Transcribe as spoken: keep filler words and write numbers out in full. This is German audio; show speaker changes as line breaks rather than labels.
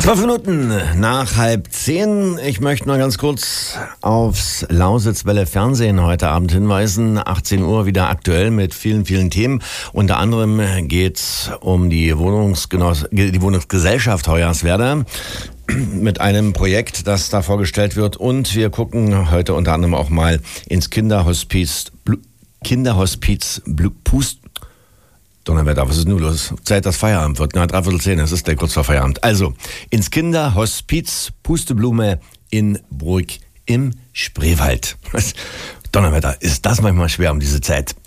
Zwölf Minuten nach halb zehn. Ich möchte mal ganz kurz aufs Lausitzwelle Fernsehen heute Abend hinweisen. achtzehn Uhr wieder aktuell mit vielen, vielen Themen. Unter anderem geht's um die Wohnungsgenoss- die Wohnungsgesellschaft Hoyerswerda mit einem Projekt, das da vorgestellt wird. Und wir gucken heute unter anderem auch mal ins Kinderhospiz, Blu- Kinderhospiz Blu- Pust. Donnerwetter, was ist nun los? Zeit, dass Feierabend wird. Na, dreiviertel zehn, es ist der kurz vor Feierabend. Also, ins Kinderhospiz Pusteblume in Brugg im Spreewald. Donnerwetter, ist das manchmal schwer um diese Zeit.